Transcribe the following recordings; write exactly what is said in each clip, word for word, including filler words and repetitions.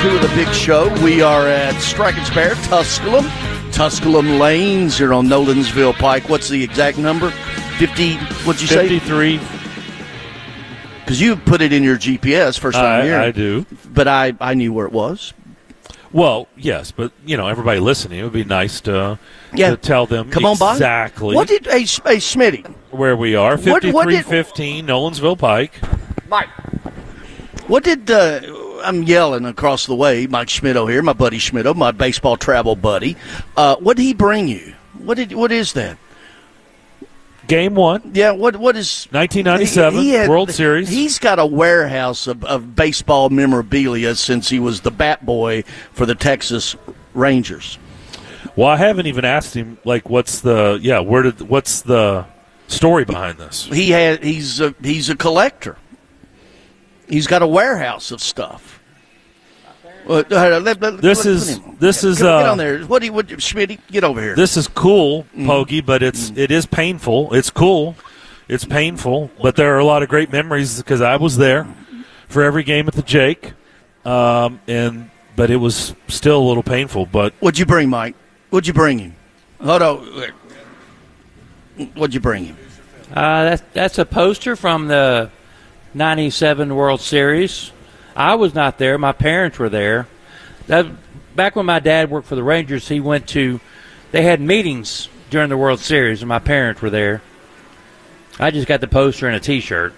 two of the big show. We are at Strike and Spare, Tusculum. Tusculum Lanes here on Nolensville Pike. What's the exact number? fifty, what'd you say? fifty-three. Because you put it in your G P S first time I, here. I do. But I, I knew where it was. Well, yes, but, you know, everybody listening, it would be nice to, yeah. to tell them Come on by. exactly what did, hey, hey, Smitty. where we are. fifty-three fifteen Nolensville Pike. Mike. What did, uh, I'm yelling across the way, Mike Schmitto here, my buddy Schmitto, my baseball travel buddy. Uh, what did he bring you? What did? What is that? Game one. Yeah, what what is nineteen ninety-seven he, he had, World Series. He's got a warehouse of, of baseball memorabilia since he was the bat boy for the Texas Rangers. Well, I haven't even asked him, like, what's the, yeah, where did, what's the story behind this? He had, he's a, he's a collector. He's got a warehouse of stuff. Uh, let, let, this let, is let this is get, uh, get on there. What do you, what, Schmitty, get over here. This is cool, Mm. Poggy, but it's Mm. it is painful. It's cool, it's painful, but there are a lot of great memories because I was there for every game at the Jake, um, and but it was still a little painful. But what'd you bring, Mike? What'd you bring him? Hold on. What'd you bring him? Uh, that's that's a poster from the ninety-seven World Series. I was not there. My parents were there. That, back when my dad worked for the Rangers, he went to – they had meetings during the World Series, and my parents were there. I just got the poster and a T-shirt.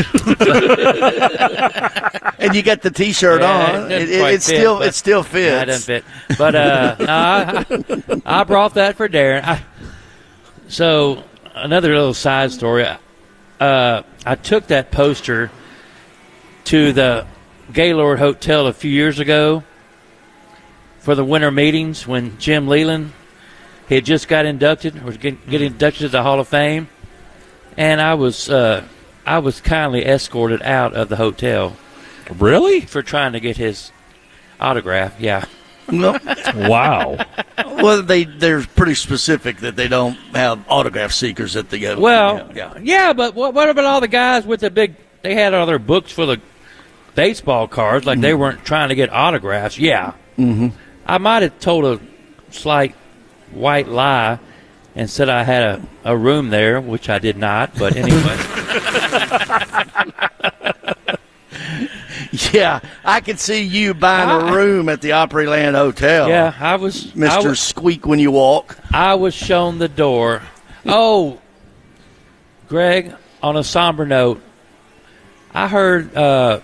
And you got the T-shirt yeah, on. It, it, it, it still it still fits. Yeah, it doesn't fit. But uh, no, I, I brought that for Darren. I, so another little side story. Uh, I took that poster to the Gaylord Hotel a few years ago for the winter meetings when Jim Leland, he had just got inducted, was getting, getting inducted to the Hall of Fame, and I was uh, I was kindly escorted out of the hotel. Really? For trying to get his autograph, yeah. No. Wow. Well, they they're pretty specific that they don't have autograph seekers at the go. Well, yeah, yeah, yeah but what, what about all the guys with the big? They had all their books full of baseball cards, like mm-hmm. they weren't trying to get autographs. Yeah, mm-hmm. I might have told a slight white lie and said I had a, a room there, which I did not. But anyway. Yeah, I could see you buying I, a room at the Opryland Hotel. Yeah, I was Mister I was, Squeak when you walk. I was shown the door. Oh, Greg, on a somber note, I heard uh,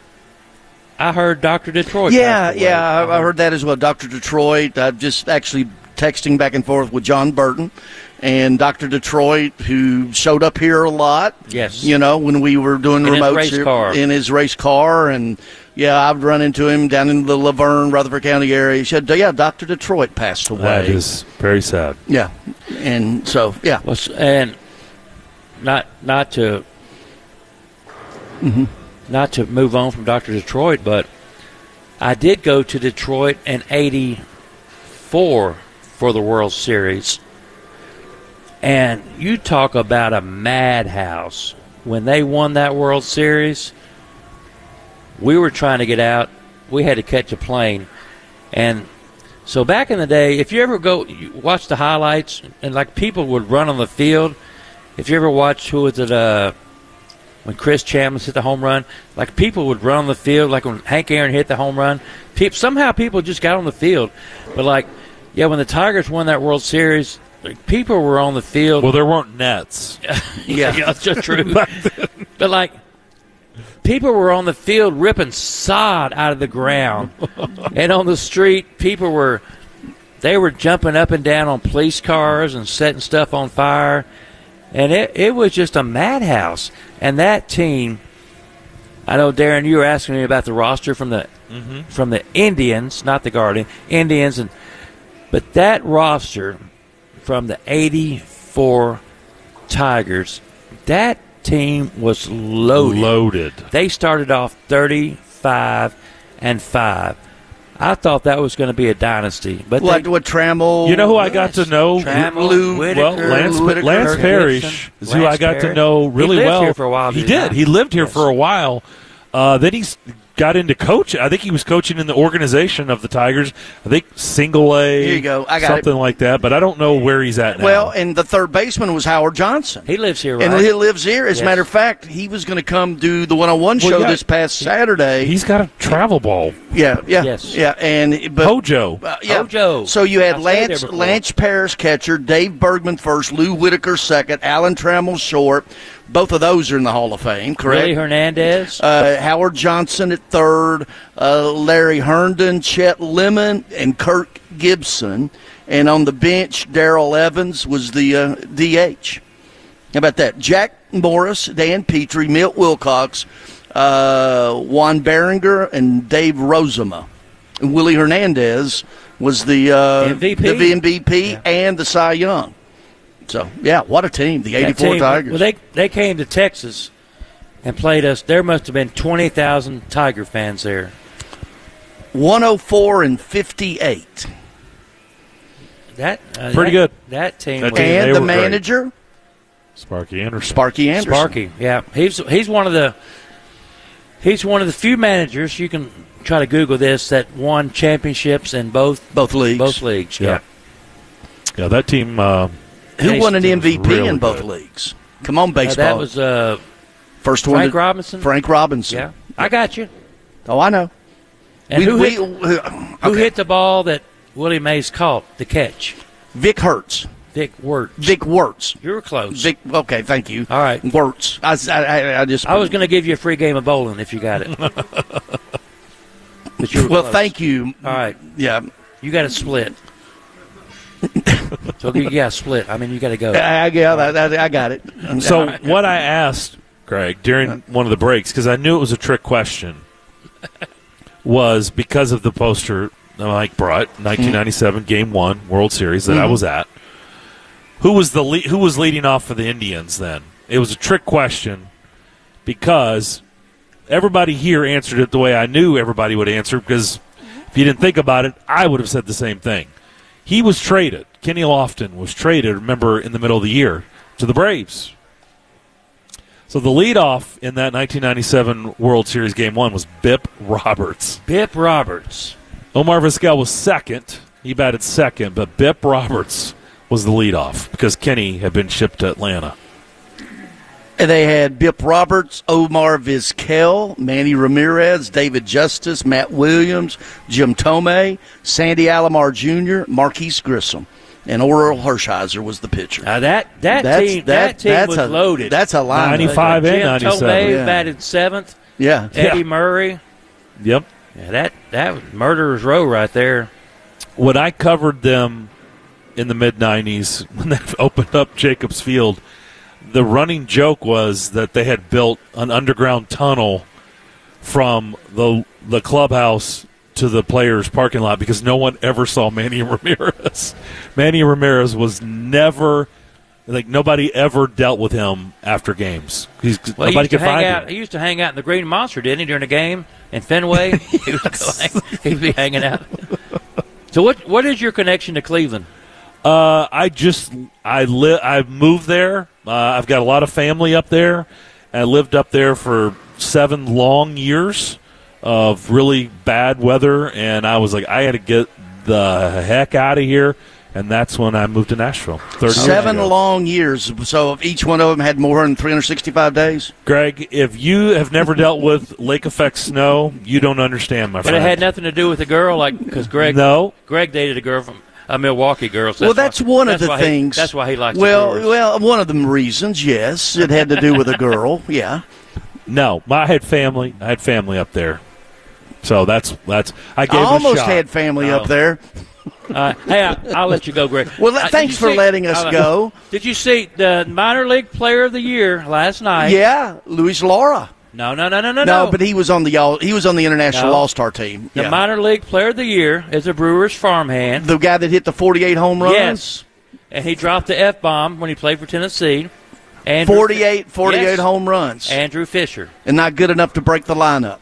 I heard Doctor Detroit. Yeah, yeah, I, I heard that as well. Doctor Detroit. I'm just actually texting back and forth with John Burton and Doctor Detroit, who showed up here a lot. Yes. You know, when we were doing in remotes his race here, car. in his race car. And, yeah, I've run into him down in the Laverne, Rutherford County area. He said, yeah, Doctor Detroit passed away. That is very sad. Yeah. And so, yeah. Well, and not not to mm-hmm. not to move on from Doctor Detroit, but I did go to Detroit in eighty-four for the World Series. And you talk about a madhouse. When they won that World Series, we were trying to get out. We had to catch a plane. And so back in the day, if you ever go you watch the highlights, and like people would run on the field, if you ever watch, who was it, uh, when Chris Chambliss hit the home run, like people would run on the field, like when Hank Aaron hit the home run. Pe- somehow people just got on the field. But like, yeah, when the Tigers won that World Series, people were on the field. Well, there weren't nets. yeah, yeah, that's just true. But, like, people were on the field ripping sod out of the ground. And on the street, people were, they were jumping up and down on police cars and setting stuff on fire. And it, it was just a madhouse. And that team, I know, Darren, you were asking me about the roster from the mm-hmm. from the Indians, not the Guardian, Indians. and But that roster from the eighty-four Tigers, that team was loaded. Loaded. They started off thirty-five and five. I thought that was going to be a dynasty. But what, they, what Trammell? You know who I yes, got to know? Trammell, Lou, Whitaker, well, Lance, Whitaker, Lance Kirk Parrish Gibson, is who Lance I got Parrish. to know really he lived well. Here for a while, he did did. He, not? He lived here yes. for a while. Uh, then he's got into coaching. I think he was coaching in the organization of the Tigers. I think single A. Here you go. I got something it. like that. But I don't know where he's at now. Well, and the third baseman was Howard Johnson. He lives here, right? And he lives here. As Yes. a matter of fact, he was going to come do the one-on-one Well, show yeah. this past Saturday. he's got a travel ball. Yeah, yeah, Yes. yeah. And but Hojo. uh, yeah. Hojo. So you had I've stayed there Lance before. Lance Parrish catcher, Dave Bergman first, Lou Whitaker second, Alan Trammell short. Both of those are in the Hall of Fame, correct? Willie Hernandez. Uh, Howard Johnson at third, uh, Larry Herndon, Chet Lemon, and Kirk Gibson. And on the bench, Darrell Evans was the uh, D H. How about that? Jack Morris, Dan Petrie, Milt Wilcox, uh, Juan Berenger, and Dave Rozema. And Willie Hernandez was the uh, M V P. the M V P Yeah. and the Cy Young. So, yeah, what a team, the That eighty-four team- Tigers. Well, they they came to Texas and played us. There must have been twenty thousand Tiger fans there. one oh four and fifty-eight. That uh, Pretty that- good. That team. That was, team- And they the were great. manager, Sparky Anderson. Sparky Anderson. Sparky, yeah, he's he's one of the he's one of the few managers you can try to Google this that won championships in both Both leagues. both leagues. Yeah. Yeah, Yeah, that team. Uh, Who Nice won an team. M V P Really in both good. leagues? Come on, Uh, baseball. that was uh, First one. Frank to- Robinson. Frank Robinson. Yeah, I got you. Oh, I know. And we, who, we, hit, who who okay. hit the ball that Willie Mays caught the catch? Vic Hertz. Vic Wirtz. Vic Wirtz. You were close. Vic. Okay, thank you. All right. Wirtz. I, I, I just. I was going to give you a free game of bowling if you got it. But you were Well, close. thank you. All right, Yeah. you got to split. So you got to split. I mean, you got to go. I, I, yeah, I, I- I got it. so what I asked Greg during one of the breaks, because I knew it was a trick question, was because of the poster that Mike brought, nineteen ninety-seven Game One World Series that I was at. Who was the le- who was leading off for the Indians then? It was a trick question because everybody here answered it the way I knew everybody would answer. Because if you didn't think about it, I would have said the same thing. He was traded. Kenny Lofton was traded, remember, in the middle of the year to the Braves. So the leadoff in that nineteen ninety-seven World Series Game one was Bip Roberts. Bip Roberts. Omar Vizquel was second. He batted second, but Bip Roberts was the leadoff because Kenny had been shipped to Atlanta. And they had Bip Roberts, Omar Vizquel, Manny Ramirez, David Justice, Matt Williams, Jim Tomei, Sandy Alomar Junior, Marquise Grissom, and Oral Hershiser was the pitcher. Now that that That's- team that- that, team that's was a- loaded. That's a line. ninety-five and Jim ninety-seven. Tomei Yeah. batted seventh. Yeah. Eddie Yeah. Murray. Yep. Yeah, that that was murderer's row right there. When I covered them in the mid nineties, when they opened up Jacobs Field, the running joke was that they had built an underground tunnel from the the clubhouse to the players' parking lot because no one ever saw Manny Ramirez. Manny Ramirez was never, like, nobody ever dealt with him after games. He's, Well, he nobody used to could find hang out. him. He used to hang out in the Green Monster, didn't he, during a game in Fenway? he would go hang, he'd be hanging out. So, what what is your connection to Cleveland? Uh, I just I li- I moved there. Uh, I've got a lot of family up there. I lived up there for seven long years of really bad weather, and I was like, I had to get the heck out of here. And that's when I moved to Nashville. thirty Seven years ago. long years. So if each one of them had more than three hundred sixty-five days? Greg, if you have never dealt with lake effect snow, you don't understand, my But friend. it had nothing to do with the girl, like because Greg No. Greg dated a girl from a Milwaukee girl. So Well, that's why, one of that's the why he- things. that's why he likes. Well, the Brewers. well, one of the reasons, yes, it had to do with a girl. Yeah. No, I had family. I had family up there. So that's that's. I gave I it a almost shot. had family Oh. up there. Uh, hey, I, I'll let you go, Greg. Well, Uh, did thanks you for see- letting us uh, go. Did you see the minor league player of the year last night? Yeah, Luis Laura. No, no, no, no, no, No, no. but he was on the all. He was on the international No. All Star team. the Yeah. minor league player of the year is a Brewers farmhand. the guy that hit the forty-eight home runs. Yes, and he dropped the F bomb when he played for Tennessee. Andrew, forty-eight, forty-eight Yes. home runs, Andrew Fisher. and not good enough to break the lineup.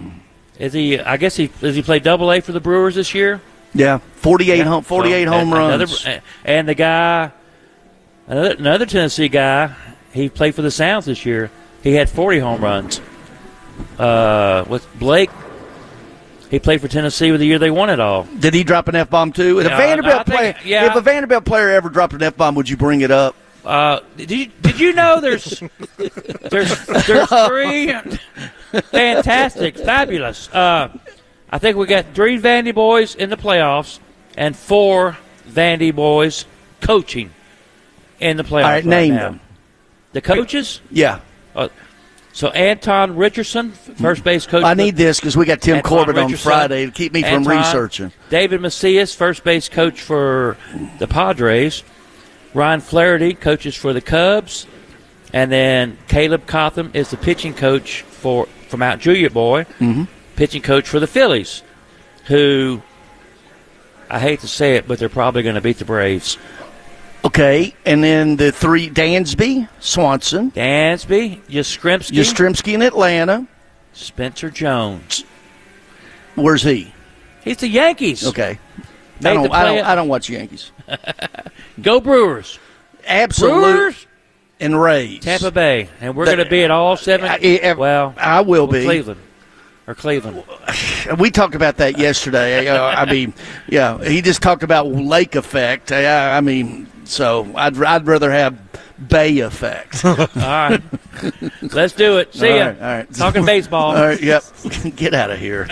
Is he? I guess he does. He play Double A for the Brewers this year. Yeah, forty-eight Yeah. home, forty-eight So, home uh, runs. Another, and the guy, another, another Tennessee guy, he played for the Sounds this year. He had forty home runs. uh, with Blake. He played for Tennessee with the year they won it all. Did he drop an F bomb too? If a Yeah, Vanderbilt I think- player, yeah. if a Vanderbilt player ever dropped an F bomb, would you bring it up? Uh, did you did you know there's there's there's three fantastic, fabulous. Uh, I think we got three Vandy boys in the playoffs and four Vandy boys coaching in the playoffs. All right, right name now. them. The coaches. Yeah. Uh, so Anton Richardson, first base coach. I need this because we got Tim Anton Corbett on Richardson. Friday to keep me from Anton. researching. David Macias, first base coach for the Padres. Ryan Flaherty coaches for the Cubs. And then Caleb Cotham is the pitching coach for, for Mount Juliet boy, mm-hmm. pitching coach for the Phillies, who, I hate to say it, but they're probably going to beat the Braves. Okay, and then the three, Dansby, Swanson, Dansby, Yastrzemski, Yastrzemski in Atlanta. Spencer Jones. Where's he? He's the Yankees. Okay. Made I don't, the I, don't, play- I don't watch Yankees. Go Brewers. Absolute Brewers and Rays. Tampa Bay. And we're The- going to be at all seven. I- I- well, I will well, be. Cleveland. Or Cleveland. We talked about that yesterday. Uh, I mean, yeah, he just talked about lake effect. I, I mean, so I'd I'd rather have Bay effect. All right. Let's do it. See All ya. right, all right. Talking baseball. All right, yep. Get out of here.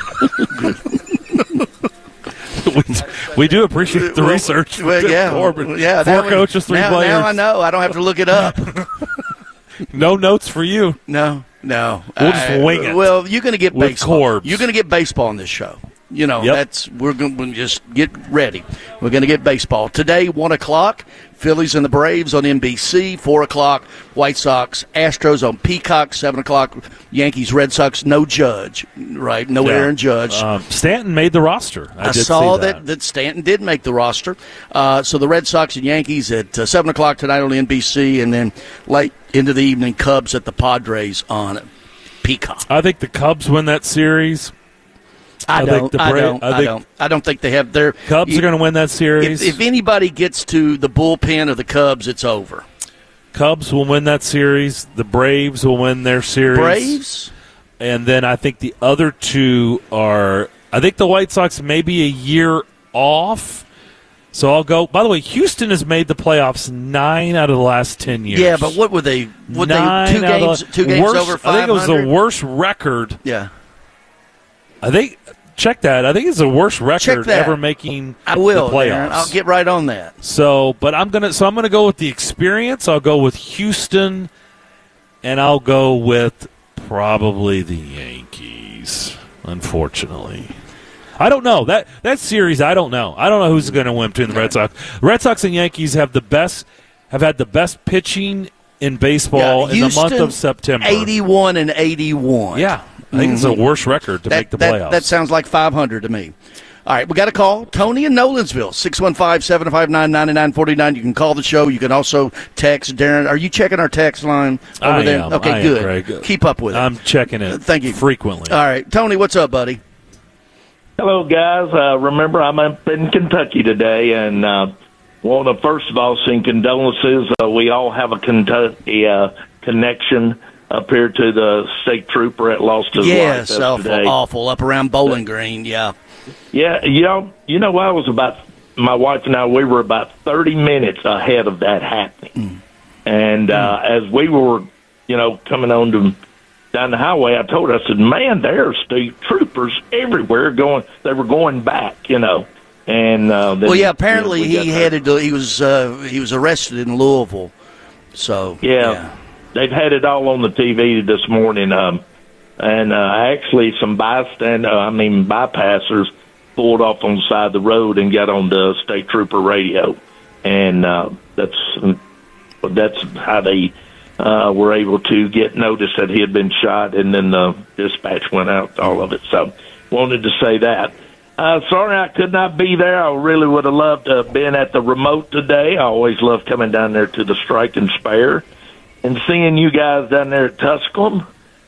we, we do appreciate the Well, research. for well, Tim yeah, Corbin. yeah. Four now we- coaches, three now, players. Now I know. I don't have to look it up. No notes for you. No, no. We'll just I- wing it. Well, you're going to get With baseball. Corbs. You're going to get baseball on this show. You know, Yep. that's we're going to just get ready. We're going to get baseball today. One o'clock. Phillies and the Braves on N B C. Four o'clock. White Sox, Astros on Peacock. Seven o'clock. Yankees, Red Sox. No Judge, right? No Yeah. Aaron Judge. Um, Stanton made the roster. I, I did saw see that. that Stanton did make the roster. Uh, so the Red Sox and Yankees at uh, seven o'clock tonight on N B C, and then late into the evening, Cubs at the Padres on Peacock. I think the Cubs win that series. I, I don't. think the I Bra- don't. I I, think don't. I don't think they have their Cubs are going to win that series. If, if anybody gets to the bullpen of the Cubs, it's over. Cubs will win that series. The Braves will win their series. Braves. And then I think the other two are. I think the White Sox may be a year off. So I'll go. By the way, Houston has made the playoffs nine out of the last ten years. Yeah, but what were they? Would Nine they two out of games? the- Two games worst- over I five think it was the hundred. worst record. Yeah, I think. Check that. I think it's the worst record that. ever making I will. the playoffs. Aaron. I'll get right on that. So, but I'm gonna. So I'm gonna go with the experience. I'll go with Houston, and I'll go with probably the Yankees. Unfortunately, I don't know that that series. I don't know. I don't know who's going to win between the Red Sox. Red Sox and Yankees have the best. Have had the best pitching in baseball Yeah, in the month Houston, of September. eighty-one and eighty-one. Yeah, I think it's the worst record to That, make the that, playoffs. that sounds like five hundred to me. All right, we got a call. Tony in Nolensville, six one five, seven five nine, nine nine four nine. You can call the show. You can also text Darren. Are you checking our text line over I there? am. Okay, I am, good. Greg. Keep up with it. I'm checking it. Thank you. frequently. All right, Tony, what's up, buddy? Hello, guys. Uh, remember, I'm up in Kentucky today, and uh, want to first of all send condolences. Uh, we all have a Kentucky uh, connection up here to the state trooper that lost his Yes, life awful, yesterday. awful. Up around Bowling Green, yeah. Yeah, you know, you know, I was about my wife and I. We were about thirty minutes ahead of that happening, Mm. and uh, as we were, you know, coming on to down the highway, I told her, I said, "Man, there's state troopers everywhere going. They were going back, you know." And uh, then, Well, yeah. Apparently, you know, we he got headed. To, he was uh, he was arrested in Louisville. So Yeah. yeah. They've had it all on the T V this morning, um, and uh, actually some bystand, uh, I mean bypassers, pulled off on the side of the road and got on the state trooper radio, and uh, that's that's how they uh, were able to get notice that he had been shot, and then the dispatch went out to all of it. So, wanted to say that. Uh, sorry I could not be there. I really would have loved to have been at the remote today. I always love coming down there to the Strike and Spare and seeing you guys down there at Tusculum.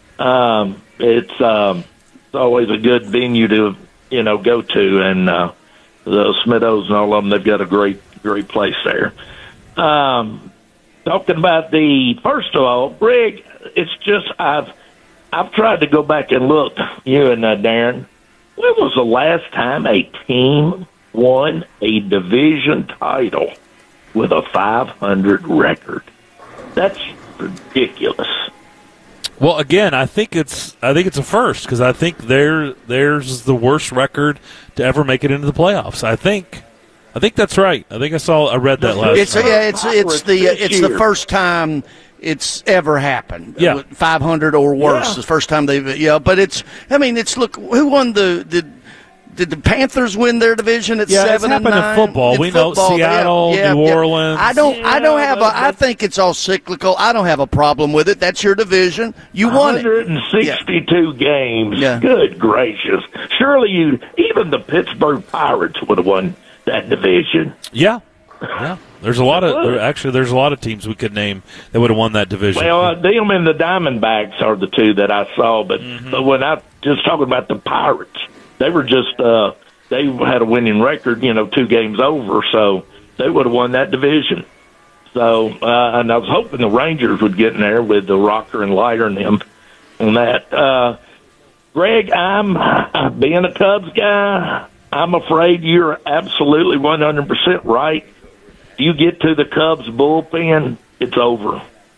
Um, it's, um, it's always a good venue to, you know, go to. And uh, the Smithos and all of them, they've got a great, great place there. Um, talking about the, first of all, Rick, it's just, I've, I've tried to go back and look, you and uh, Darren, when was the last time a team won a division title with a five hundred record? That's ridiculous. Well, again, I think it's I think it's a first because I think their theirs is the worst record to ever make it into the playoffs. I think, I think that's right. I think I saw I read that last. It's time. yeah, it's it's the it's the first time it's ever happened. Yeah, five hundred or worse. Yeah. The first time they've yeah, but it's I mean it's look who won the the. Did the Panthers win their division at yeah, seven it's and happened nine? in football. In we football, know Seattle, yeah, New yeah. Orleans. I don't. I don't Yeah, have a. but- I think it's all cyclical. I don't have a problem with it. That's your division. You won it. one hundred sixty-two games. Yeah. Good gracious! Surely you, even the Pittsburgh Pirates would have won that division. Yeah, yeah. There's a lot of there, actually. There's a lot of teams we could name that would have won that division. Well, uh, them and the Diamondbacks are the two that I saw. But Mm-hmm. but when I just talking about the Pirates, they were just uh, they had a winning record. You know, two games over, so they would have won that division. So, uh, and I was hoping the Rangers would get in there with the Rocker and Lighter and them on that. Uh, Greg, I'm uh, being a Cubs guy. I'm afraid you're absolutely one hundred percent right. If you get to the Cubs bullpen, it's over.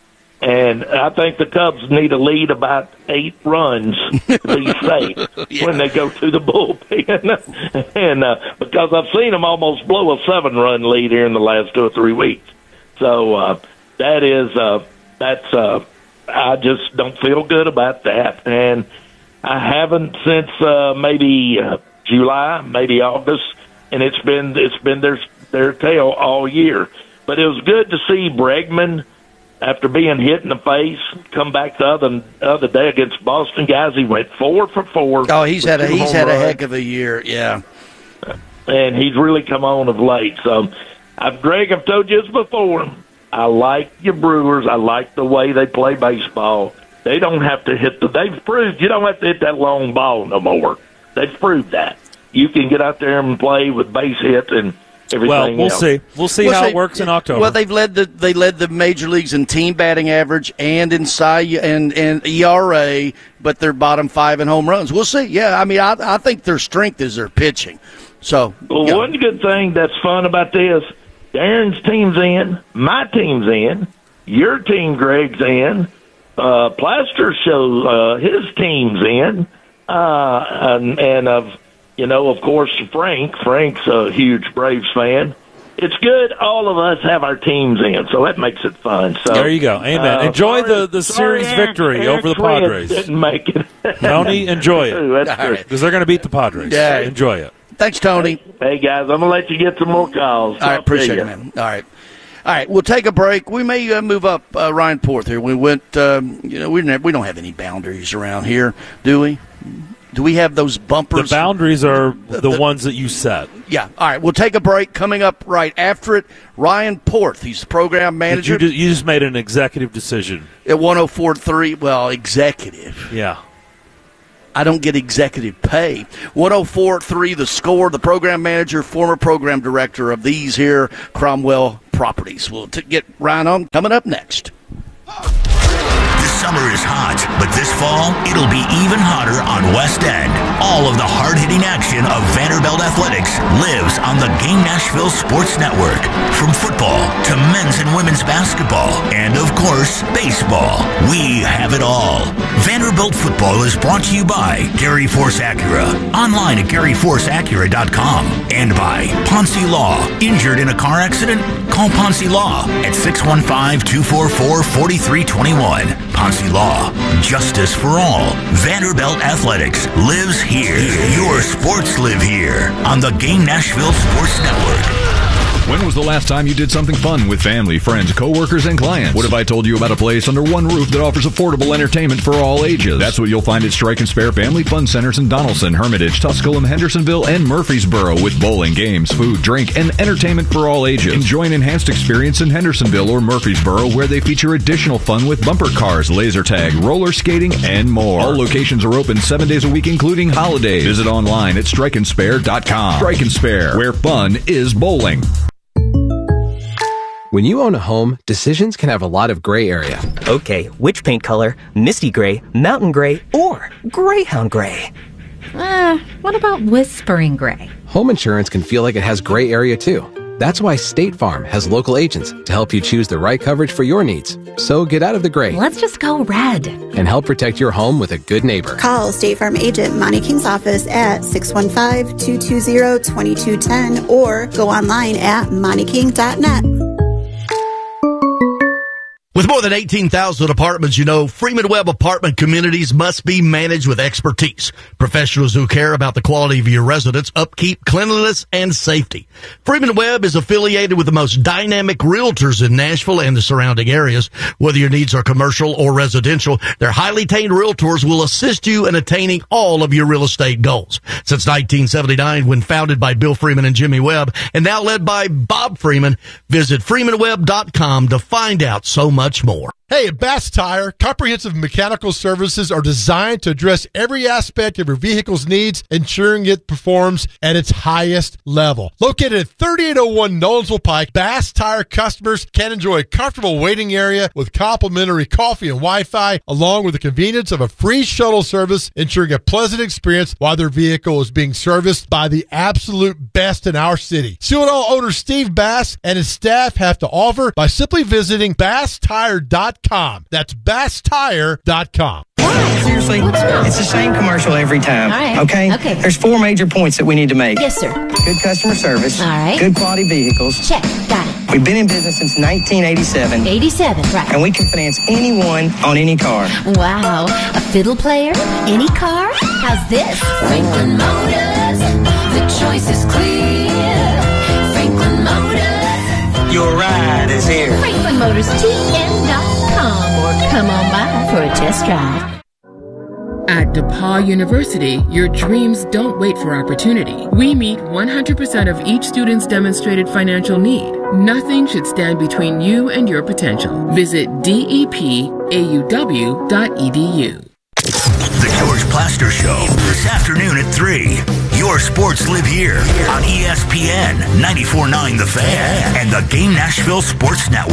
And I think the Cubs need to lead about eight runs to be safe Yeah. when they go to the bullpen. and uh, because I've seen them almost blow a seven-run lead here in the last two or three weeks. So uh, that is uh, that's uh, I just don't feel good about that, and I haven't since uh, maybe uh, July, maybe August, and it's been it's been their their tail all year. But it was good to see Bregman, after being hit in the face, come back the other other day against Boston. Guys, he went four for four. Oh, he's had a with two he's home had a runs. heck of a year. Yeah. And he's really come on of late. So, I've, Greg, I've told you this before. I like your Brewers. I like the way they play baseball. They don't have to hit the. They've proved you don't have to hit that long ball no more. They've proved that you can get out there and play with base hits and everything. Well, we'll else. see. We'll see Well, how say- it works in October. Well, they've led the they led the major leagues in team batting average and in Cy and and E R A, but they're bottom five in home runs. We'll see. Yeah, I mean, I I think their strength is their pitching. So, Well, yeah. one good thing that's fun about this, Darren's team's in, my team's in, your team, Greg's in, uh, Plaster show uh, his team's in, uh, and, and of you know, of course, Frank. Frank's a huge Braves fan. It's good all of us have our teams in, so that makes it fun. So There you go. Amen. uh, Enjoy sorry- the, the sorry series Aaron- victory Aaron over the Flynn Padres. Didn't make it. Tony, enjoy Ooh, it that's All good. right. because they're going to beat the Padres. Yeah. Enjoy it. Thanks, Tony. Hey guys, I'm gonna let you get some more calls. All right, Talk to appreciate ya. it, man. All right. All right, we'll take a break. We may uh, move up uh, Ryan Porth here. We went, um, you know, we never, we don't have any boundaries around here, do we? Do we have those The bumpers? boundaries are the, the- ones that you set. Yeah. All right, we'll take a break. Coming up right after it, Ryan Porth. He's the program Did manager You, ju- you just made an executive decision. at one oh four point three. Well, executive. Yeah. I don't get executive pay. one oh four point three The Score, the program manager, former program director of these here Cromwell Properties. We'll t- get Ryan on coming up next. This summer is hot, but this fall, it'll be even hotter on West End. All of the hard-hitting action of Vanderbilt Athletics lives on the Game Nashville Sports Network. From football to men's and women's basketball, and of course, baseball. We have it all. Vanderbilt football is brought to you by Gary Force Acura. Online at gary force acura dot com. And by Ponce Law. Injured in a car accident? Call Ponce Law at six one five, two four four, four three two one. Ponce Law. Justice for all. Vanderbilt Athletics lives here. Your sports live here on the Game Nashville Sports Network. When was the last time you did something fun with family, friends, coworkers, and clients? What if I told you about a place under one roof that offers affordable entertainment for all ages? That's what you'll find at Strike and Spare Family Fun Centers in Donaldson, Hermitage, Tusculum, Hendersonville, and Murfreesboro with bowling, games, food, drink, and entertainment for all ages. Enjoy an enhanced experience in Hendersonville or Murfreesboro where they feature additional fun with bumper cars, laser tag, roller skating, and more. All locations are open seven days a week, including holidays. Visit online at strike and spare dot com. Strike and Spare, where fun is bowling. When you own a home, decisions can have a lot of gray area, Okay, which paint color? Misty gray, mountain gray, or greyhound gray? Uh, what about whispering gray? Home insurance can feel like it has gray area too. That's why State Farm has local agents to help you choose the right coverage for your needs. So get out of the gray. Let's just go red. And help protect your home with a good neighbor. Call State Farm agent Monty King's office at six one five, two two zero, two two one zero or go online at monty king dot net. With more than eighteen thousand apartments, you know, Freeman Webb apartment communities must be managed with expertise. Professionals who care about the quality of your residence, upkeep, cleanliness, and safety. Freeman Webb is affiliated with the most dynamic realtors in Nashville and the surrounding areas. Whether your needs are commercial or residential, their highly trained realtors will assist you in attaining all of your real estate goals. Since nineteen seventy-nine, when founded by Bill Freeman and Jimmy Webb, and now led by Bob Freeman, visit freeman webb dot com to find out so much much more. Hey, at Bass Tire, comprehensive mechanical services are designed to address every aspect of your vehicle's needs, ensuring it performs at its highest level. Located at thirty-eight oh one Nolensville Pike, Bass Tire customers can enjoy a comfortable waiting area with complimentary coffee and Wi-Fi, along with the convenience of a free shuttle service, ensuring a pleasant experience while their vehicle is being serviced by the absolute best in our city. See what all owner Steve Bass and his staff have to offer by simply visiting bass tire dot com. That's bass tire dot com. Seriously, it's the same commercial every time. All right. Okay? Okay. There's four major points that we need to make. Yes, sir. Good customer service. All right. Good quality vehicles. Check. Got it. We've been in business since nineteen eighty-seven. eighty-seven, right. And we can finance anyone on any car. Wow. A fiddle player? Any car? How's this? Franklin Motors. The choice is clear. Franklin Motors. Your ride is here. Franklin Motors T N dot com or come on by for a test drive. At DePaul University, your dreams don't wait for opportunity. We meet one hundred percent of each student's demonstrated financial need. Nothing should stand between you and your potential. Visit D E P A U W dot E D U. The George Plaster Show, this afternoon at three. Your sports live here on E S P N ninety-four point nine The Fan and the Game Nashville Sports Network.